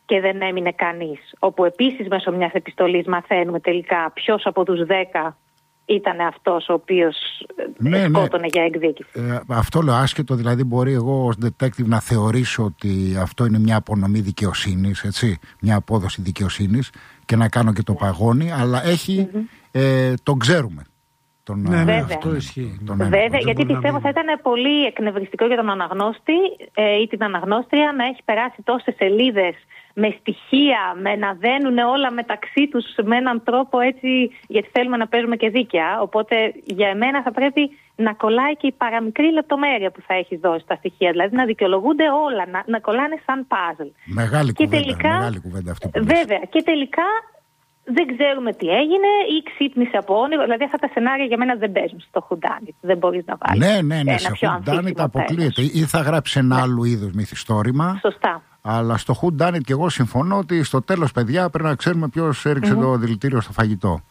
και δεν έμεινε κανείς. Όπου επίσης μέσω μιας επιστολής μαθαίνουμε τελικά ποιος από τους 10 ήταν αυτός ο οποίος σκότωνε για εκδίκηση. Αυτό λέω άσχετο, δηλαδή μπορεί εγώ ως detective να θεωρήσω ότι αυτό είναι μια απονομή δικαιοσύνης, έτσι, μια απόδοση δικαιοσύνης και να κάνω και το παγόνι, αλλά έχει, τον ξέρουμε. Βέβαια. Αυτό ισχύει. Βέβαια, γιατί πιστεύω θα ήταν πολύ εκνευριστικό για τον αναγνώστη ή την αναγνώστρια να έχει περάσει τόσες σελίδες με στοιχεία, με να δένουν όλα μεταξύ τους με έναν τρόπο έτσι, γιατί θέλουμε να παίζουμε και δίκαια. Οπότε για εμένα θα πρέπει να κολλάει και η παραμικρή λεπτομέρεια που θα έχεις δώσει στα στοιχεία. Δηλαδή να δικαιολογούνται όλα, να κολλάνε σαν παζλ. Μεγάλη κουβέντα αυτή. Βέβαια. Και τελικά δεν ξέρουμε τι έγινε ή ξύπνησε από όνειρο. Δηλαδή αυτά τα σενάρια για μένα δεν παίζουν στο whodunit. Δεν μπορείς να βάλεις. Ναι, σε whodunit αποκλείεται. Ή θα γράψει ένα άλλο είδος μυθιστόρημα. Σωστά. Αλλά στο whodunit και εγώ συμφωνώ ότι στο τέλος, παιδιά, πρέπει να ξέρουμε ποιος έριξε το δηλητήριο στο φαγητό.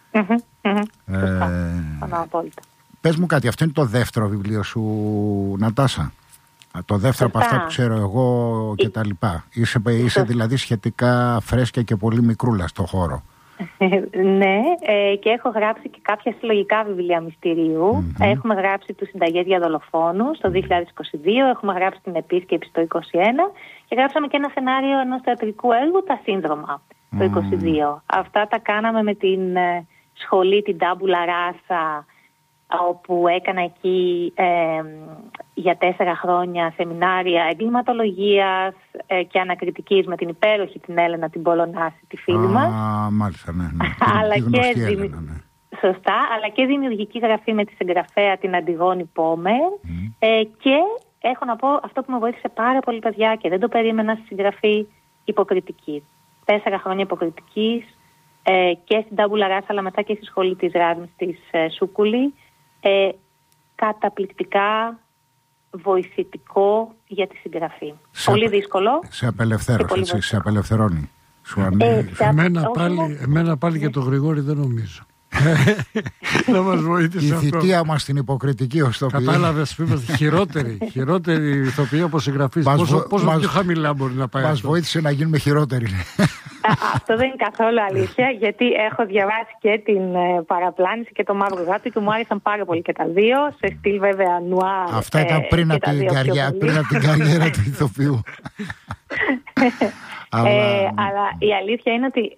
Απόλυτα. Πες μου κάτι, αυτό είναι το δεύτερο βιβλίο σου, Νατάσα? Το δεύτερο από αυτά που ξέρω εγώ και τα λοιπά. Είσαι δηλαδή σχετικά φρέσκια και πολύ μικρούλα στο χώρο. Ναι, και έχω γράψει και κάποια συλλογικά βιβλία μυστηρίου. Έχουμε γράψει τους Συνταγές για δολοφόνους το 2022, έχουμε γράψει την Επίσκεψη το 2021 και γράψαμε και ένα σενάριο ενός θεατρικού έργου, Τα Σύνδρομα, το 2022. Αυτά τα κάναμε με την σχολή, την Τάμπουλα Ράσα, όπου έκανα εκεί για 4 χρόνια σεμινάρια εγκληματολογίας και ανακριτικής με την υπέροχη την Έλενα την Πολωνάση, τη φίλη μας. Μάλιστα, ναι. Αλλά σωστά, αλλά και δημιουργική γραφή με τη συγγραφέα την Αντιγόνη Πόμερ. Και έχω να πω αυτό που με βοήθησε πάρα πολύ, παιδιά, και δεν το περίμενα στη συγγραφή, υποκριτική. 4 χρόνια υποκριτικής και στην Τάμπουλα Ράσα, αλλά μετά και στη σχολή της Ράσμης της Σούκουλη. Καταπληκτικά βοηθητικό για τη συγγραφή. Πολύ δύσκολο. Σε απελευθέρωσε, σε απελευθερώνει. Εμένα πάλι και το Γρηγόρη δεν νομίζω. Να μας βοήθησε η θητεία μας στην υποκριτική ως το οποίο. Κατάλαβες που είμαστε χειρότεροι ηθοποιοί όπως συγγραφείς. Πόσο πιο χαμηλά μπορεί να πάει? Μας βοήθησε να γίνουμε χειρότεροι. Αυτό δεν είναι καθόλου αλήθεια, γιατί έχω διαβάσει και την Παραπλάνηση και το Μαύρο Γάτο και μου άρεσαν πάρα πολύ και τα δύο, σε στυλ βέβαια νουάρ. Αυτά ήταν πριν από την καριέρα του ηθοποιού. Αλλά η αλήθεια είναι ότι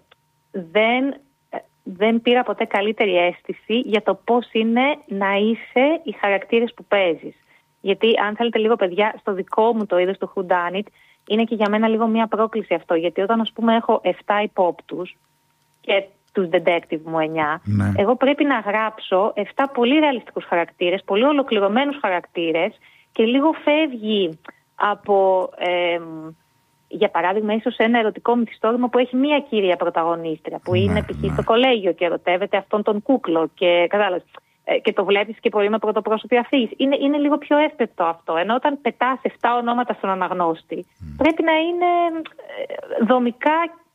δεν πήρα ποτέ καλύτερη αίσθηση για το πώς είναι να είσαι οι χαρακτήρες που παίζεις. Γιατί αν θέλετε λίγο, παιδιά, στο δικό μου το είδος του whodunit, είναι και για μένα λίγο μια πρόκληση αυτό. Γιατί όταν, ας πούμε, έχω 7 υπόπτους και τους detective μου 9, εγώ πρέπει να γράψω 7 πολύ ρεαλιστικούς χαρακτήρες, πολύ ολοκληρωμένους χαρακτήρες και λίγο φεύγει από... για παράδειγμα, ίσως ένα ερωτικό μυθιστόρημα που έχει μία κύρια πρωταγωνίστρια, που είναι π.χ. στο κολέγιο και ερωτεύεται αυτόν τον κούκλο και κατάλαβες. Και το βλέπεις και πολύ με πρωτοπρόσωπη αφήγηση. Είναι λίγο πιο εύπεπτο αυτό. Ενώ όταν πετάς 7 ονόματα στον αναγνώστη, πρέπει να είναι δομικά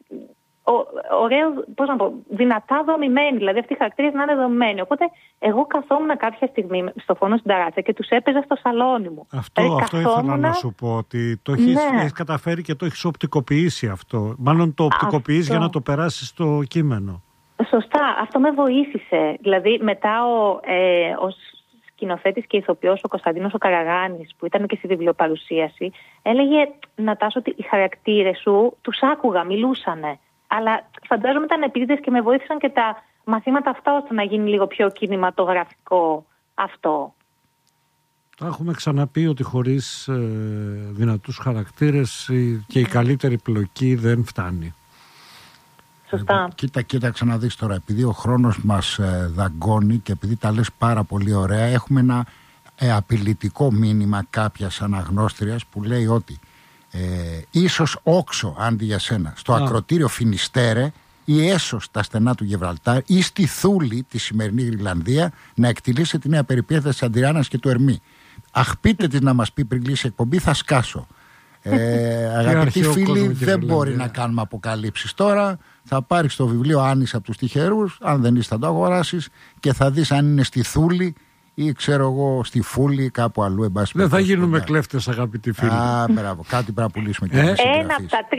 δυνατά δομημένοι. Δηλαδή αυτοί οι χαρακτήρες να είναι δομημένοι. Οπότε εγώ καθόμουν κάποια στιγμή στο φόνο στην ταράτσα και τους έπαιζα στο σαλόνι μου. Αυτό ήθελα να σου πω, ότι το έχεις καταφέρει και το έχεις οπτικοποιήσει αυτό. Μάλλον το οπτικοποιείς για να το περάσεις στο κείμενο. Σωστά, αυτό με βοήθησε. Δηλαδή μετά ο σκηνοθέτης και ηθοποιός ο Κωνσταντίνος ο Καραγάνης, που ήταν και στη βιβλιοπαρουσίαση, έλεγε, Νατάσο, ότι οι χαρακτήρες σου τους άκουγα, μιλούσανε. Αλλά φαντάζομαι ήταν επίτηδες και με βοήθησαν και τα μαθήματα αυτά ώστε να γίνει λίγο πιο κινηματογραφικό αυτό. Έχουμε ξαναπεί ότι χωρίς δυνατούς χαρακτήρες και η καλύτερη πλοκή δεν φτάνει. Σωστά. Κοίταξε να δεις τώρα, επειδή ο χρόνος μας δαγκώνει και επειδή τα λες πάρα πολύ ωραία, έχουμε ένα απειλητικό μήνυμα κάποιας αναγνώστριας που λέει ότι ίσως όξο αντί για σένα στο ακροτήριο Φινιστέρε ή έσω στα στενά του Γεβραλτάρ ή στη Θούλη τη σημερινή Γρυλανδία να εκτιλήσει τη νέα περιπέτεια της Αντριάννας και του Ερμή. Αχ, πείτε της να μας πει πριν κλείσει εκπομπή, θα σκάσω. Αγαπητοί φίλοι, δεν μπορεί να κάνουμε αποκαλύψεις τώρα. Θα πάρεις το βιβλίο Άνης από τους τυχερούς, αν δεν είσαι θα το αγοράσεις και θα δεις αν είναι στη Θούλη ή ξέρω εγώ στη Φούλη κάπου αλλού. Δεν θα γίνουμε κλέφτες, αγαπητοί φίλοι. Μπράβο, κάτι πρέπει να πουλήσουμε και εμείς. Ένα από τα